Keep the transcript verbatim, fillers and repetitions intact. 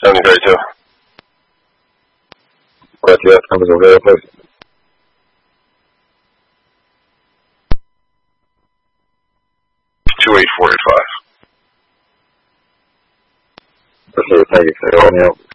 seventy thirty-two. What you have numbers available, please? two eight four eight five. Appreciate it. Thank you. Can I help you out?